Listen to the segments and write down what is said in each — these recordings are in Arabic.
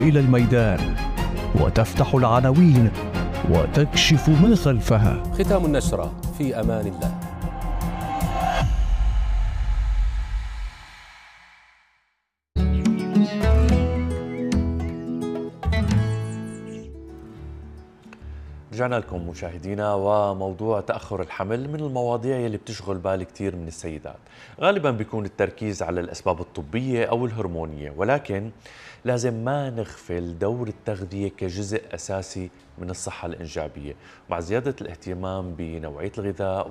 إلى الميدان وتفتح العناوين وتكشف ما خلفها. ختام النشرة في أمان الله. رجعنا لكم مشاهدينا، وموضوع تأخر الحمل من المواضيع اللي بتشغل بال كثير من السيدات. غالبا بيكون التركيز على الأسباب الطبية أو الهرمونية، ولكن لازم ما نغفل دور التغذية كجزء أساسي من الصحة الإنجابية، مع زيادة الاهتمام بنوعية الغذاء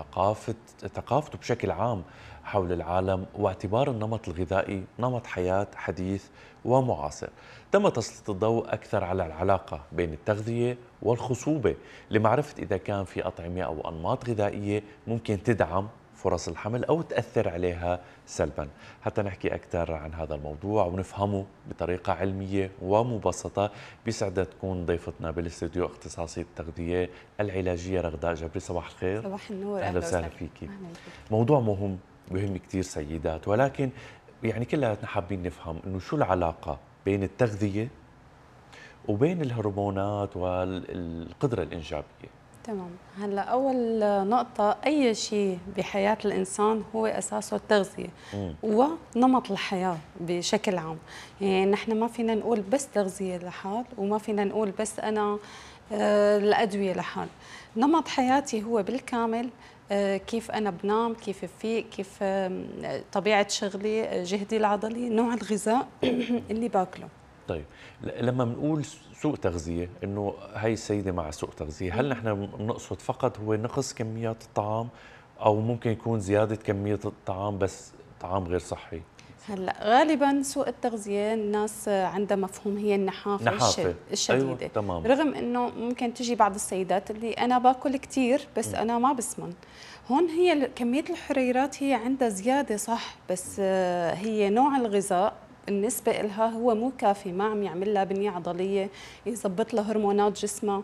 وثقافته بشكل عام حول العالم، واعتبار النمط الغذائي نمط حياة حديث ومعاصر. تم تسليط الضوء أكثر على العلاقة بين التغذية والخصوبة لمعرفة إذا كان في أطعمة أو أنماط غذائية ممكن تدعم فرص الحمل أو تأثر عليها سلبا. حتى نحكي أكثر عن هذا الموضوع ونفهمه بطريقة علمية ومبسطة، بيسعد تكون ضيفتنا بالاستوديو اختصاصي التغذية العلاجية رغداء جبري. صباح الخير. صباح النور. أهلا وسهلا فيكي. موضوع مهم كثير سيدات، ولكن يعني كلنا حابين نفهم إنه شو العلاقة بين التغذية وبين الهرمونات والقدرة الإنجابية. تمام. هلا أول نقطة، أي شيء بحياة الإنسان هو أساسه التغذية ونمط الحياة بشكل عام. يعني نحن ما فينا نقول بس تغذية لحال، وما فينا نقول بس أنا الأدوية لحال. نمط حياتي هو بالكامل، كيف أنا بنام، كيف بفيق، كيف طبيعة شغلي، جهدي العضلي، نوع الغذاء اللي باكله. طيب لما بنقول سوء تغذية، إنه هاي السيدة مع سوء تغذية، هل نحن بنقصد فقط هو نقص كميات الطعام، أو ممكن يكون زيادة كمية الطعام بس طعام غير صحي؟ هلا غالبا سوء التغذيه الناس عندها مفهوم هي النحافه الشديده. أيوة، تمام. رغم انه ممكن تجي بعض السيدات اللي انا باكل كثير بس انا ما بسمن. هون هي كميه الحريرات هي عندها زياده صح، بس هي نوع الغذاء بالنسبة لها هو مو كافي، ما عم يعمل لها بنية عضلية، يظبط لها هرمونات جسمها.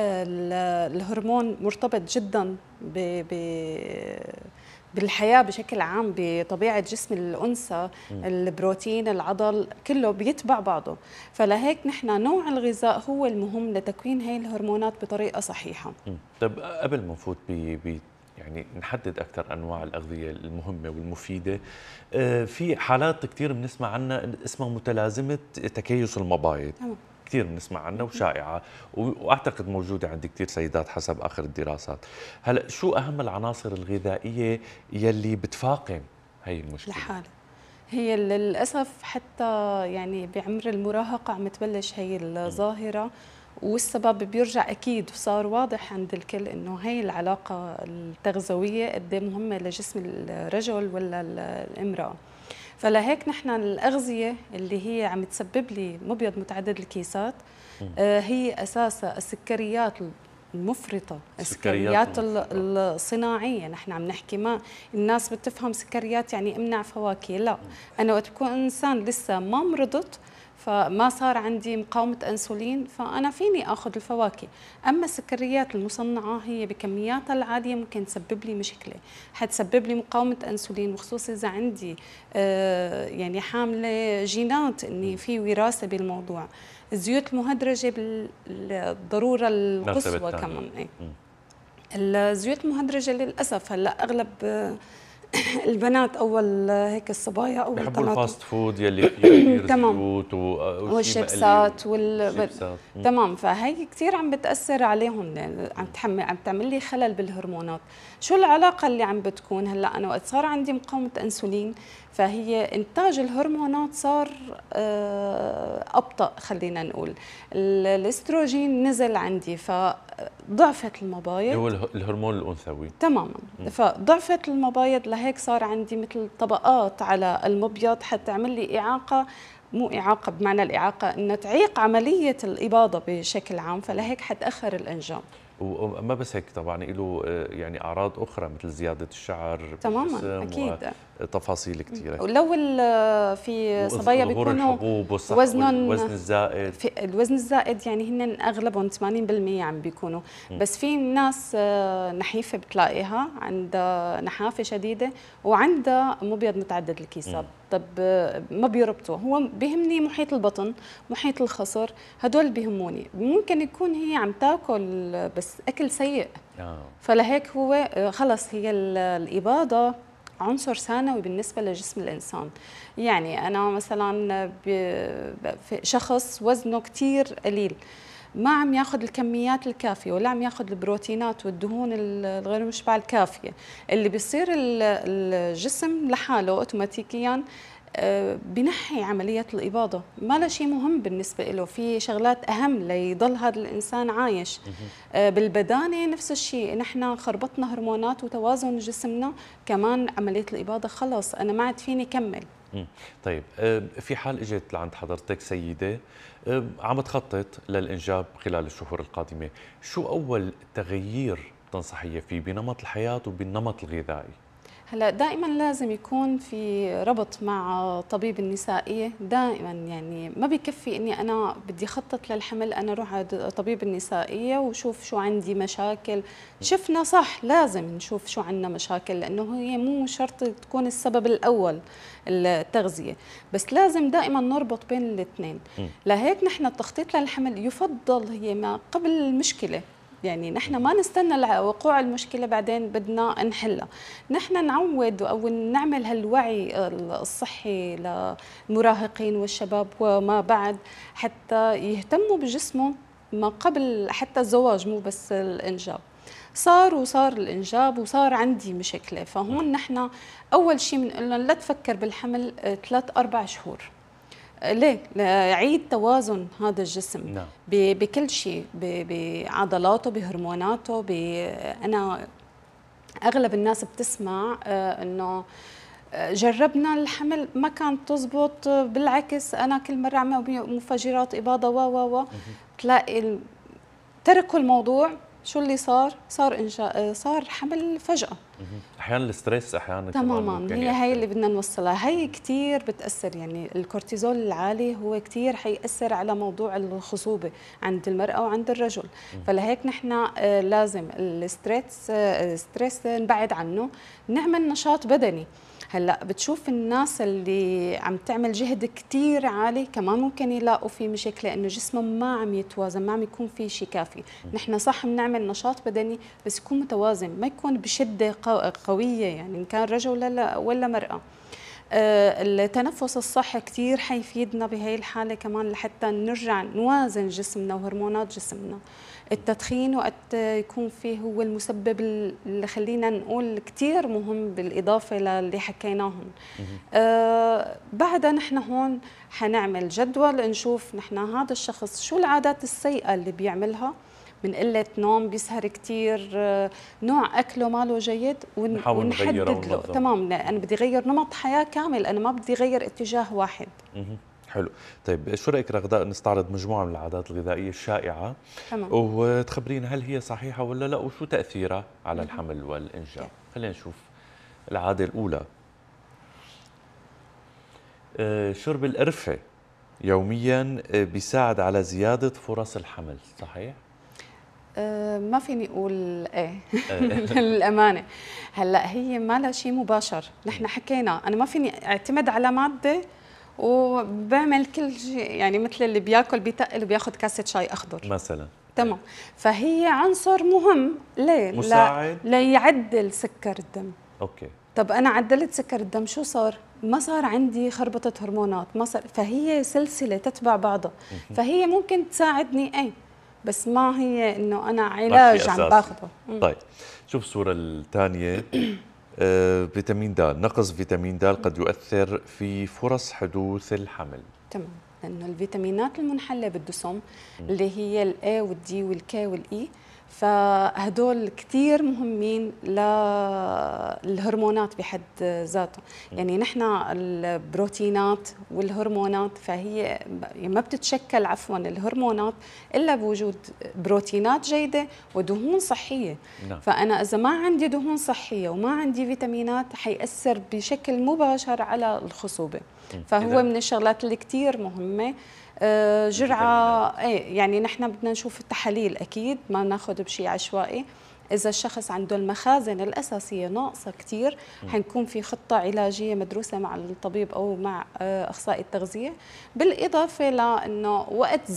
الهرمون مرتبط جدا بالحياة بشكل عام، بطبيعة جسم الأنثى، البروتين، العضل، كله بيتبع بعضه. فلهيك نحن نوع الغذاء هو المهم لتكوين هاي الهرمونات بطريقة صحيحة. طيب قبل ما نفوت يعني نحدد أكثر أنواع الأغذية المهمة والمفيدة، في حالات كثير بنسمع عنها اسمها متلازمة تكيس المبايض. كثير بنسمع عنها وشائعة، وأعتقد موجودة عند كثير سيدات حسب آخر الدراسات. هلا شو أهم العناصر الغذائية يلي بتفاقم هي المشكلة؟ لحالة هي للأسف حتى يعني بعمر المراهقة عم تبلش هي الظاهرة، والسبب بيرجع أكيد وصار واضح عند الكل إنه هي العلاقة التغذوية قد ايه مهمة لجسم الرجل ولا الامرأة. فلهيك نحن الأغذية اللي هي عم تسبب لي مبيض متعدد الكيسات هي أساسها السكريات المفرطة، السكريات الصناعية. نحن عم نحكي، ما الناس بتفهم سكريات يعني امنع فواكه، لا. أنا وقت بكون إنسان لسه ما مرضت، فما صار عندي مقاومة أنسولين، فأنا فيني أخذ الفواكه. أما السكريات المصنعة هي بكمياتها العالية ممكن تسبب لي مشكلة، حتسبب لي مقاومة أنسولين، وخصوصا إذا عندي يعني حاملة جينات إني في وراثة بالموضوع. الزيوت المهدرجة بالضرورة القصوى كمان. الزيوت المهدرجة للأسف هلا أغلب البنات اول هيك الصبايا اول بحبوا الفاست فود يلي فيه كثير زيوت والشيبسات تمام. فهي كثير عم بتاثر عليهم، عم تعمل لي خلل بالهرمونات. شو العلاقه اللي عم بتكون؟ هلا انا وقت صار عندي مقاومه انسولين، فهي انتاج الهرمونات صار ابطا، خلينا نقول الاستروجين نزل عندي، فضعفت المبايض. هو الهرمون الانثوي تماما. فضعفت المبايض، لهيك صار عندي مثل طبقات على المبيض حتعمل لي اعاقه، مو اعاقه بمعنى الاعاقه انها تعيق عمليه الاباضه بشكل عام، فلهيك حتاخر الانجاب. وما بس هيك، طبعا له يعني اعراض اخرى مثل زياده الشعر تماما اكيد، تفاصيل كثيره. ولو في صبايا بيكونوا وزنهم الوزن الزائد، الوزن الزائد يعني هن اغلبهم 80% عم بيكونوا. بس في ناس نحيفه بتلاقيها عندها نحافه شديده وعندها مبيض متعدد الكيسات. طب ما بيربطوا، هو بيهمني محيط البطن، محيط الخصر، هدول بيهموني. ممكن يكون هي عم تاكل بس اكل سيء، فلهيك هو خلص هي الإباضة عنصر ثانوي بالنسبة لجسم الإنسان. يعني أنا مثلا في شخص وزنه كتير قليل، ما عم ياخذ الكميات الكافيه ولا عم ياخذ البروتينات والدهون الغير مشبعه الكافيه، اللي بيصير الجسم لحاله اوتوماتيكيا بنحي عملية الإباضة، ما له شيء مهم بالنسبة له، في شغلات أهم ليضل هذا الإنسان عايش. بالبدانة نفس الشيء، نحن خربطنا هرمونات وتوازن جسمنا، كمان عملية الإباضة خلص أنا ما عاد فيني كمل. طيب في حال اجت لعند حضرتك سيدة عم تخطط للإنجاب خلال الشهور القادمة، شو أول تغيير تنصحيه فيه بنمط الحياة وبالنمط الغذائي؟ هلا دائما لازم يكون في ربط مع طبيب النسائيه، دائما يعني ما بكفي اني انا بدي اخطط للحمل انا اروح على طبيب النسائيه وشوف شو عندي مشاكل. شفنا صح لازم نشوف شو عندنا مشاكل، لانه هي مو شرط تكون السبب الاول التغذيه، بس لازم دائما نربط بين الاثنين. لهيك نحن التخطيط للحمل يفضل هي ما قبل المشكله، يعني نحن ما نستنى وقوع المشكلة بعدين بدنا نحلها، نحن نعود أو نعمل هالوعي الصحي للمراهقين والشباب وما بعد، حتى يهتموا بجسمهم ما قبل حتى الزواج، مو بس الإنجاب. وصار الإنجاب وصار عندي مشكلة، فهون نحن أول شيء بنقول لهم لا تفكر بالحمل 3-4 شهور. ليه؟ ليعيد توازن هذا الجسم. نعم. بكل شيء، بعضلاته، بهرموناته. أنا أغلب الناس بتسمع إنه جربنا الحمل ما كانت تزبط، بالعكس أنا كل مرة عم مفجرات إباضة و تلاقي تركوا الموضوع. شو اللي صار حمل فجأة. احيانا الستريس، احيانا تماما هي اللي بدنا نوصلها، هي كثير بتاثر. يعني الكورتيزول العالي هو كثير حيأثر على موضوع الخصوبه عند المراه وعند الرجل. فلهيك نحن لازم الستريس نبعد عنه، نعمل نشاط بدني. هلا بتشوف الناس اللي عم تعمل جهد كتير عالي كمان ممكن يلاقوا في مشكله انه جسمهم ما عم يتوازن، ما عم يكون في شيء كافي. نحن صح بنعمل نشاط بدني بس يكون متوازن، ما يكون بشده قويه، يعني ان كان رجل ولا مراه. التنفس الصحي كتير حيفيدنا بهي الحاله كمان، لحتى نرجع نوازن جسمنا وهرمونات جسمنا. التدخين وقت يكون فيه هو المسبب اللي خلينا نقول كتير مهم بالإضافة للي حكيناهم. بعدها نحن هون حنعمل جدول نشوف نحن هذا الشخص شو العادات السيئة اللي بيعملها، من قلة نوم، بيسهر كتير، نوع أكله ماله جيد، ونحدد له. تمام، أنا بدي غير نمط حياة كامل، أنا ما بدي غير اتجاه واحد. حلو. طيب شو رايك رغداء نستعرض مجموعه من العادات الغذائيه الشائعه وتخبرينا هل هي صحيحه ولا لا، وشو تاثيرها على الحمل والانجاب؟ خلينا نشوف العاده الاولى. شرب القرفه يوميا بيساعد على زياده فرص الحمل، صحيح؟ ما فيني اقول ايه للامانه. هلا هي ما لها شيء مباشر، نحن حكينا انا ما فيني اعتمد على ماده وبعمل كل شيء، يعني مثل اللي بياكل بيتقل وبياخذ كاسه شاي اخضر مثلا. تمام. فهي عنصر مهم. ليه؟ مساعد ليعدل سكر الدم. اوكي. طب انا عدلت سكر الدم، شو صار؟ ما صار عندي خربطه هرمونات، ما صار. فهي سلسله تتبع بعضها. فهي ممكن تساعدني ايه، بس ما هي انه انا علاج عم باخذه. طيب شوف الصوره الثانيه. فيتامين د، نقص فيتامين د قد يؤثر في فرص حدوث الحمل. تمام، لانه الفيتامينات المنحله بالدسم اللي هي الاي والدي والكي والاي، فهدول كثير مهمين للهرمونات بحد ذاته. يعني نحن البروتينات والهرمونات فهي ما بتتشكل الهرمونات الا بوجود بروتينات جيده ودهون صحيه. نعم. فانا اذا ما عندي دهون صحيه وما عندي فيتامينات حيأثر بشكل مباشر على الخصوبه. فهو من الشغلات اللي كثير مهمه. جرعه ايه، يعني نحن بدنا نشوف التحاليل، اكيد ما ناخذ بشيء عشوائي. إذا الشخص عنده المخازن الأساسية ناقصة كتير، حنكون في خطة علاجية مدروسة مع الطبيب أو مع أخصائي التغذية، بالإضافة لأنه وقت